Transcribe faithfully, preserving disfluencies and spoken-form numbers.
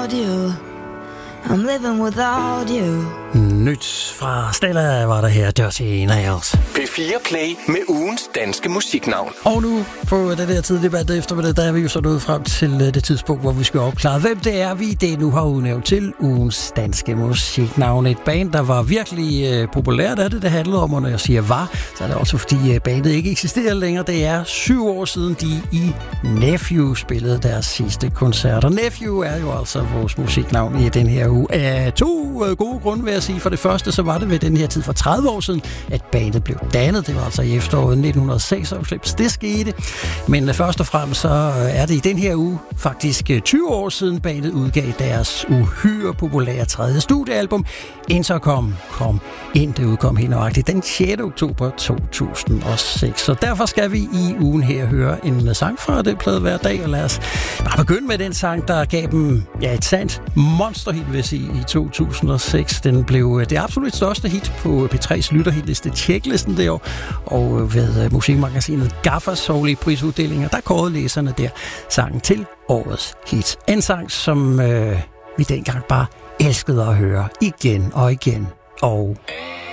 without you. I'm living without you. Nyt fra Stella var der her, Dirty Nails. P fire Play med ugens danske musiknavn. Og nu på det der tidlige debat eftermiddag, der er vi jo så nået frem til det tidspunkt, hvor vi skal opklare, hvem det er, vi det nu har udnævnt til ugens danske musiknavn. Et band, der var virkelig øh, populært af det, det handlede om, og når jeg siger var, så er det også fordi øh, bandet ikke eksisterer længere. Det er syv år siden, de i Nephew spillede deres sidste koncerter. Nephew er jo altså vores musiknavn i den her uge. Af to øh, gode grunde, vil jeg sige. For det første, så var det ved den her tid for tredive år siden, at bandet blev dannet. Det var altså i efteråret nitten seksoghalvfems, det skete. Men først og fremmest så er det i den her uge faktisk tyve år siden bandet udgav deres uhyre populære tredje studiealbum, Intercom kom ind. Det udkom helt nøjagtigt den sjette oktober to tusind og seks. Så derfor skal vi i ugen her høre en sang fra det plade hver dag, og lad os bare begynde med den sang, der gav dem ja, et sandt monsterhit, vil jeg sige, i to tusind og seks. Den blev det absolut største hit på P tre's lytterhitliste, Tjeklisten det år, og ved musikmagasinet Gaffers årlige prisuddelinger, der kårede læserne der sangen til årets hit. En sang, som øh, vi dengang bare elskede at høre igen og igen og